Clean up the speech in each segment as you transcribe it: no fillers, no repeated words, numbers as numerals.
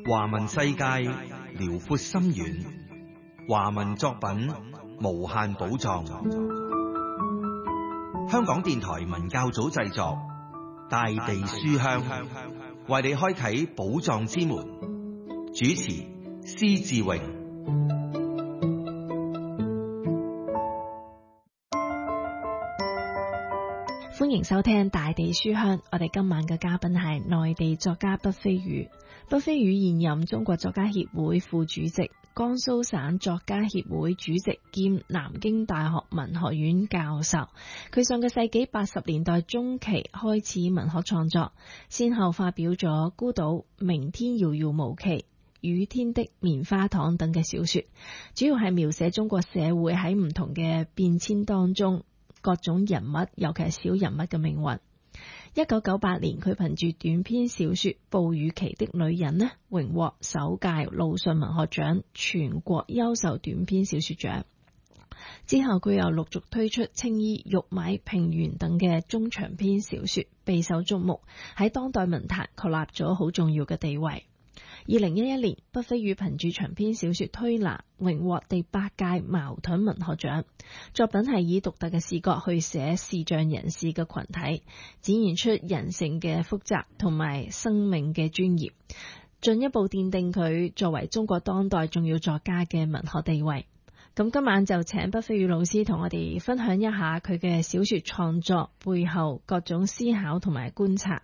華文世界遼闊深遠，華文作品無限寶藏。香港電台文教組製作，大地書香，為你開啟寶藏之門。主持施志榮。 歡迎收聽大地書香，我哋今晚嘅嘉賓係內地作家畢飛宇。畢飛宇現任中國作家協會副主席、江蘇省作家協會主席兼南京大學文學院教授。佢上個世紀80年代中期開始文學創作，先後發表咗《孤島》、《明天遙遙無期》、《雨天的棉花糖》等嘅小說，主要係描寫中國社會喺唔同嘅變遷當中各種人物，尤其係小人物嘅命運。1998年，佢憑住短篇小說《暴雨期的女人》呢，榮獲首屆魯迅文學獎全國優秀短篇小說獎。之後佢又陸續推出《青衣》、《玉米》、《平原》等嘅中長篇小說，備受矚目，喺當代文壇確立咗好重要嘅地位。2011年，畢飛宇憑住長篇小說《推拿》榮獲第8屆茅盾文學獎。作品係以獨特嘅視角去寫視障人士嘅群體，展現出人性嘅複雜同埋生命嘅專業，進一步奠定佢作為中國當代重要作家嘅文學地位。咁今晚就請畢飛宇老師同我哋分享一下佢嘅小說創作背後各種思考同埋觀察。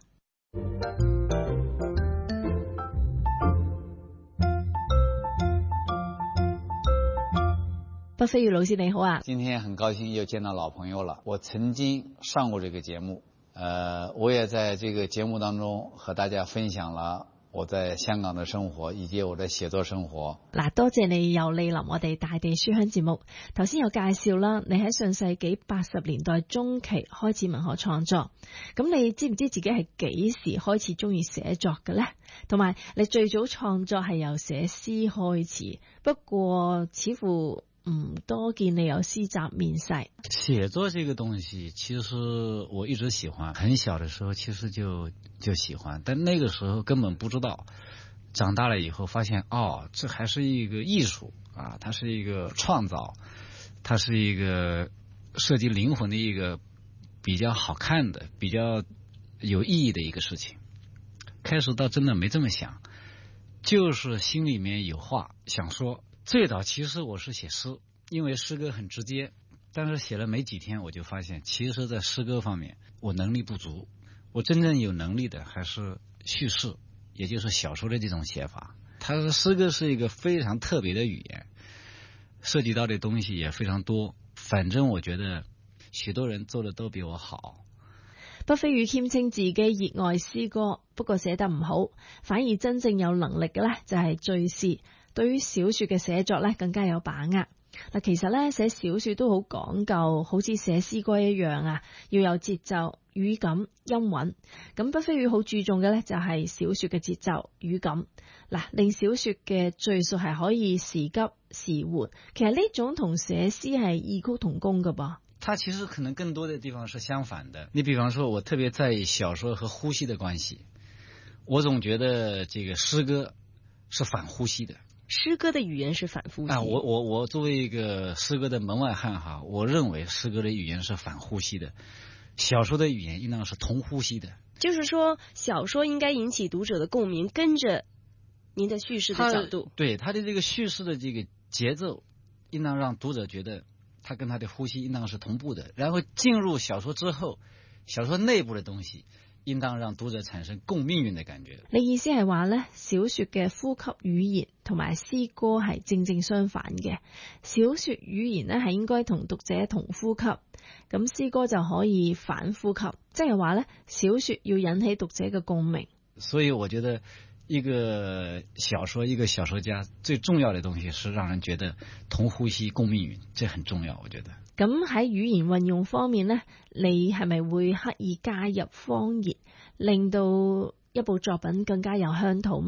畢飛宇老師你好啊！ 今天很高興又見到老朋友了。我曾經上過這個節目，我也在這個節目當中和大家分享了我在香港的生活以及我的寫作生活。 嗱，多謝你又蒞臨我哋大地書香節目。頭先有介紹啦，你喺上世紀80年代中期開始文學創作。咁你知唔知自己係幾時開始中意寫作嘅呢？同埋你最早創作係由寫詩開始，不過似乎唔多見你有詩集面世。 寫作這個東西其實我一直喜歡，很小的時候其實就喜歡，但那個時候根本不知道，長大了以後發現這還是一個藝術啊，它是一個創造，它是一個涉及靈魂的一個比較好看的比較有意義的一個事情。開始倒真的沒這麼想，就是心裡面有話想說。最早其實我是寫詩，因為詩歌很直接，但是寫了沒幾天我就發現，其實在詩歌方面我能力不足，我真正有能力的還是敘事，也就是小說的這種寫法。它詩歌是一個非常特別的語言，涉及到的東西也非常多，反正我覺得許多人做的都比我好。 畢飛宇謙稱自己熱愛詩歌，不過寫得唔好，反而真正有能力嘅呢就係敘事。對於小說嘅寫作呢更加有把握。嗱，其實呢寫小說都好講究，好似寫詩歌一樣啊，要有節奏、語感、音韻。咁畢飛宇好注重嘅呢就係小說嘅節奏、語感。嗱，令小說嘅敘述係可以時急時緩。其實呢種同寫詩係異曲同工㗎噃。 它其實可能更多的地方是相反的。你比方說，我特別在意小說和呼吸的關係。我總覺得這個詩歌是反呼吸的。 詩歌的語言是反呼吸。 我作為一個詩歌的門外漢哈，我認為詩歌的語言是反呼吸的，小說的語言應當是同呼吸的。 就是說，小說應該引起讀者的共鳴，跟着您的敘事的角度。 對，他的這個敘事的這個節奏，應當讓讀者覺得他跟他的呼吸應當是同步的。然後進入小說之後，小說內部的東西應當讓讀者產生共命運的感覺。 你意思係話呢，小說嘅呼吸語言同埋詩歌係正正相反嘅。小說語言呢係應該同讀者同呼吸，咁詩歌就可以反呼吸，即係話呢，小說要引起讀者嘅共鳴。 所以我覺得一個小說，一個小說家最重要的東西是讓人覺得同呼吸共命運，這很重要，我覺得。 咁喺語言運用方面呢，你係咪會刻意加入方言，令到一部作品更加有鄉土？